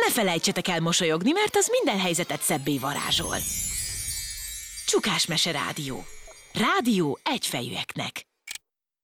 ne felejtsetek el mosolyogni, mert az minden helyzetet szebbé varázsol. Csukásmese Rádió. Rádió egyfejűeknek.